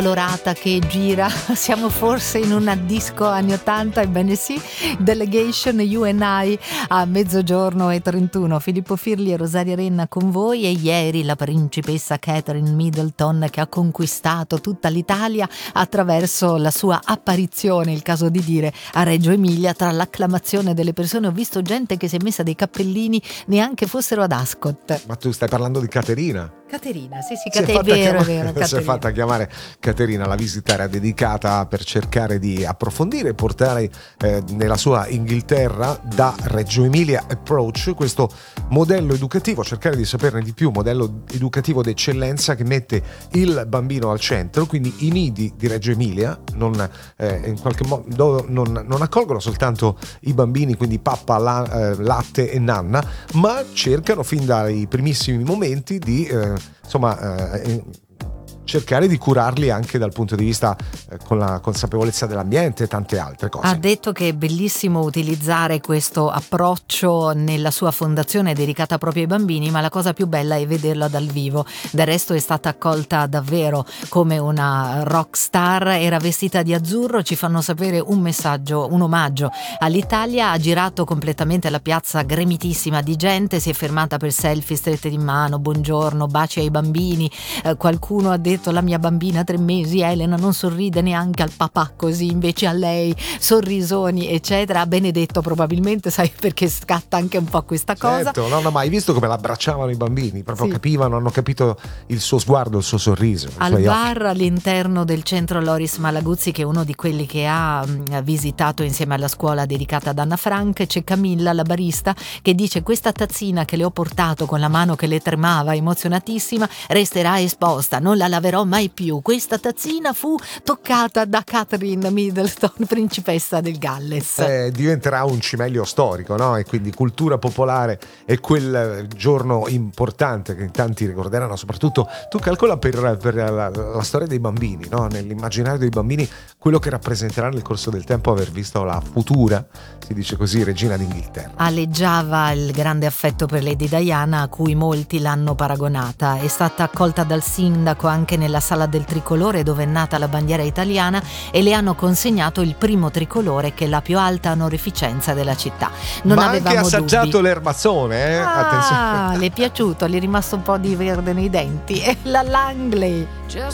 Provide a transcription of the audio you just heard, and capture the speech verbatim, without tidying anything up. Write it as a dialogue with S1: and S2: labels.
S1: colorata che gira, siamo forse in una disco anni ottanta, ebbene sì, Delegation, You and I a mezzogiorno e trentuno, Filippo Firli e Rosaria Renna con voi. E ieri la principessa Catherine Middleton, che ha conquistato tutta l'Italia attraverso la sua apparizione, il caso di dire, a Reggio Emilia. Tra l'acclamazione delle persone ho visto gente che si è messa dei cappellini neanche fossero ad Ascot.
S2: Ma tu stai parlando di Caterina?
S1: Caterina, sì sì,
S2: Si è
S1: Cate- è
S2: fatta
S1: vero, è
S2: chiamare-
S1: vero,
S2: si è
S1: Caterina.
S2: fatta chiamare Caterina. La visita era dedicata per cercare di approfondire e portare eh, nella sua Inghilterra da Reggio Emilia Approach, questo modello educativo, cercare di saperne di più, modello educativo d'eccellenza che mette il bambino al centro. Quindi i nidi di Reggio Emilia non, eh, in qualche modo non, non accolgono soltanto i bambini, quindi pappa, la, eh, latte e nanna, ma cercano fin dai primissimi momenti di eh, insomma eh, cercare di curarli anche dal punto di vista eh, con la consapevolezza dell'ambiente e tante altre cose.
S1: Ha detto che è bellissimo utilizzare questo approccio nella sua fondazione dedicata proprio ai bambini, ma la cosa più bella è vederla dal vivo. Del resto è stata accolta davvero come una rock star, era vestita di azzurro. Ci fanno sapere un messaggio, un omaggio all'Italia. Ha girato completamente la piazza gremitissima di gente, si è fermata per selfie strette di mano, buongiorno, baci ai bambini. Eh, qualcuno ha detto: la mia bambina tre mesi Elena non sorride neanche al papà così, invece a lei sorrisoni eccetera. Benedetto probabilmente, sai, perché scatta anche un po' questa cosa.
S2: Certo, non ho mai visto come l'abbracciavano i bambini, proprio
S1: Sì.
S2: capivano, hanno capito il suo sguardo, il suo sorriso, i
S1: Al
S2: suoi occhi.
S1: bar all'interno del centro Loris Malaguzzi, che è uno di quelli che ha mh, visitato insieme alla scuola dedicata ad Anna Frank, c'è Camilla, la barista, che dice: questa tazzina che le ho portato con la mano che le tremava emozionatissima resterà esposta, non la laverò mai più. Questa tazzina fu toccata da Catherine Middleton, principessa del Galles.
S2: Eh, diventerà un cimelio storico, no? E quindi cultura popolare è quel giorno importante che in tanti ricorderanno. Soprattutto tu calcola per, per la, la storia dei bambini, no? Nell'immaginario dei bambini, quello che rappresenterà nel corso del tempo aver visto la futura, si dice così, regina d'Inghilterra.
S1: Aleggiava il grande affetto per Lady Diana, a cui molti l'hanno paragonata. È stata accolta dal sindaco anche nella sala del tricolore, dove è nata la bandiera italiana, e le hanno consegnato il primo tricolore, che è la più alta onorificenza della città. Non
S2: Ma
S1: avevamo
S2: anche assaggiato
S1: dubbi.
S2: l'erbazzone, eh?
S1: Ah,
S2: Attenzione.
S1: le è piaciuto, gli è rimasto un po' di verde nei denti. E la Langley.